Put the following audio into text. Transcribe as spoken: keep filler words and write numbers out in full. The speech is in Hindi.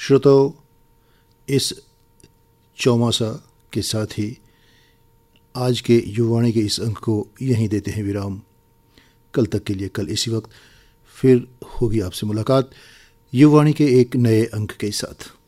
श्रोताओ, इस चौमासा के साथ ही आज के युवाणी के इस अंक को यहीं देते हैं विराम। कल तक के लिए, कल इसी वक्त फिर होगी आपसे मुलाकात युवाणी के एक नए अंक के साथ।